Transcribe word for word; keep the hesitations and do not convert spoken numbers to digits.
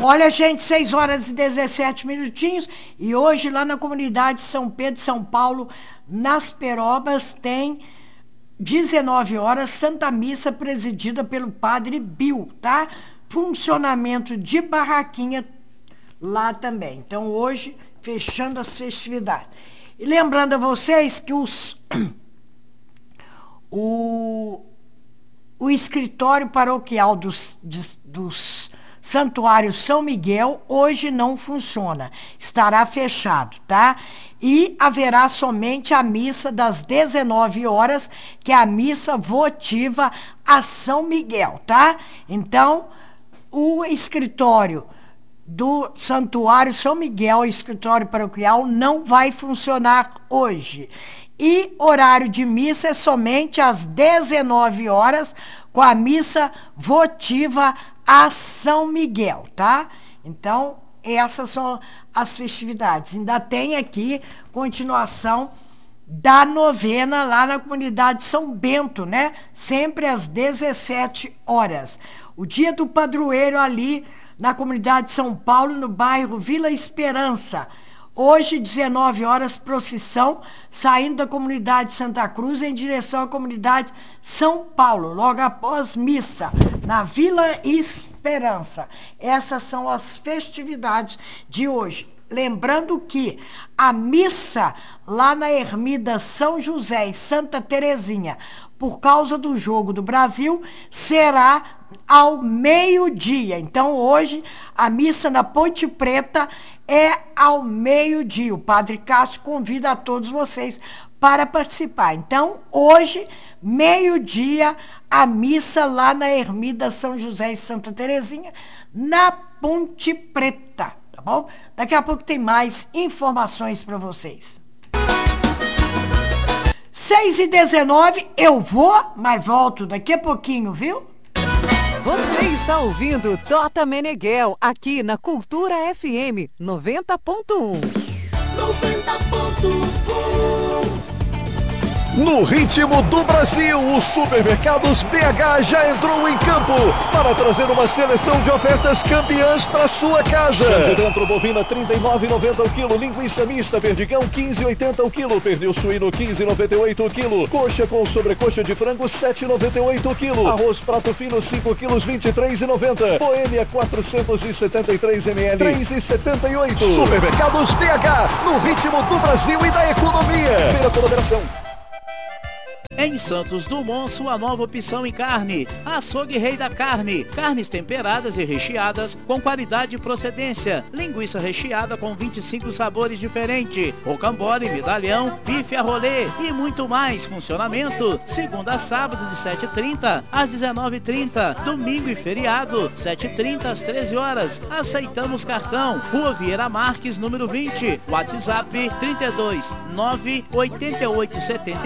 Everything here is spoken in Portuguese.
Olha, gente, seis horas e dezessete minutinhos. E hoje, lá na comunidade São Pedro, São Paulo, nas Perobas, tem dezenove horas, Santa Missa presidida pelo Padre Bill, tá? Funcionamento de barraquinha lá também. Então, hoje, fechando as festividades. E lembrando a vocês que os, o, o escritório paroquial dos, dos Santuário São Miguel hoje não funciona, estará fechado, tá? E haverá somente a missa das dezenove horas, que é a missa votiva a São Miguel, tá? Então, o escritório do Santuário São Miguel, o escritório paroquial, não vai funcionar hoje. E horário de missa é somente às dezenove horas, com a missa votiva a São Miguel, tá? Então, essas são as festividades. Ainda tem aqui continuação da novena lá na comunidade São Bento, né? Sempre às dezessete horas. O dia do padroeiro ali na comunidade São Paulo, no bairro Vila Esperança. Hoje, dezenove horas, procissão, saindo da comunidade Santa Cruz em direção à comunidade São Paulo, logo após missa, na Vila Esperança. Essas são as festividades de hoje. Lembrando que a missa lá na Ermida São José e Santa Terezinha, por causa do Jogo do Brasil, será ao meio-dia. Então, hoje, a missa na Ponte Preta é ao meio-dia. O Padre Cássio convida a todos vocês para participar. Então, hoje, meio-dia, a missa lá na Ermida São José e Santa Terezinha, na Ponte Preta, tá bom? Daqui a pouco tem mais informações para vocês. seis e dezenove, eu vou, mas volto daqui a pouquinho, viu? Você está ouvindo Tota Meneghel, aqui na Cultura F M noventa ponto um. noventa ponto um. No ritmo do Brasil, o Supermercados B H já entrou em campo para trazer uma seleção de ofertas campeãs para sua casa. Chá de dentro bovina trinta e nove reais e noventa centavos o quilo, linguiça mista perdigão quinze reais e oitenta centavos o quilo, pernil suíno quinze reais e noventa e oito centavos o quilo, coxa com sobrecoxa de frango sete reais e noventa e oito centavos o quilo, arroz prato fino cinco quilos vinte e três reais e noventa centavos, Boêmia quatrocentos e setenta e três mililitros três reais e setenta e oito centavos. Supermercados B H, no ritmo do Brasil e da economia. Feira pela operação. Em Santos Dumont, sua nova opção em carne. Açougue Rei da Carne. Carnes temperadas e recheadas com qualidade e procedência. Linguiça recheada com vinte e cinco sabores diferentes. Rocambole, medalhão, bife a rolê e muito mais. Funcionamento segunda a sábado de sete e trinta às dezenove e trinta. Domingo e feriado, sete e trinta às treze horas. Aceitamos cartão. Rua Vieira Marques, número vinte. WhatsApp trinta e dois, nove oito oito, setenta